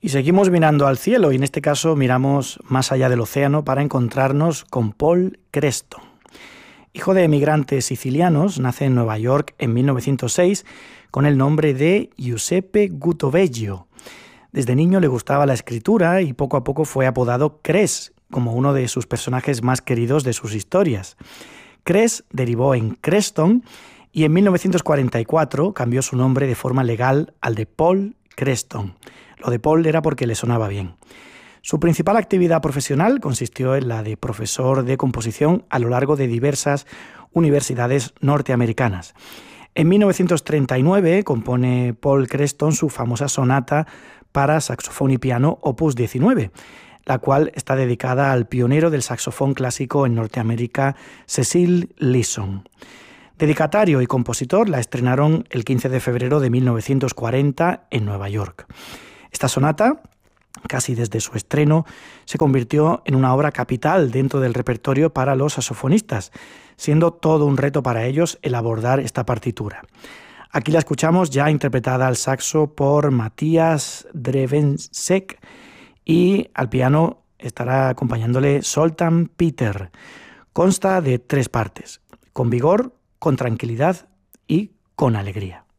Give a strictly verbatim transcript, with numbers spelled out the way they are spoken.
Y seguimos mirando al cielo, y en este caso miramos más allá del océano para encontrarnos con Paul Creston. Hijo de emigrantes sicilianos, nace en Nueva York en mil novecientos seis con el nombre de Giuseppe Gutoveggio. Desde niño le gustaba la escritura y poco a poco fue apodado Cres, como uno de sus personajes más queridos de sus historias. Cres derivó en Creston y en mil novecientos cuarenta y cuatro cambió su nombre de forma legal al de Paul Creston. Lo de Paul era porque le sonaba bien. Su principal actividad profesional consistió en la de profesor de composición a lo largo de diversas universidades norteamericanas. En mil novecientos treinta y nueve compone Paul Creston su famosa sonata para saxofón y piano opus diecinueve, la cual está dedicada al pionero del saxofón clásico en Norteamérica, Cecil Leeson. Dedicatario y compositor la estrenaron el quince de febrero de mil novecientos cuarenta en Nueva York. Esta sonata, casi desde su estreno, se convirtió en una obra capital dentro del repertorio para los saxofonistas, siendo todo un reto para ellos el abordar esta partitura. Aquí la escuchamos ya interpretada al saxo por Matías Drevenček y al piano estará acompañándole Zoltán Péter. Consta de tres partes: con vigor, con tranquilidad y con alegría.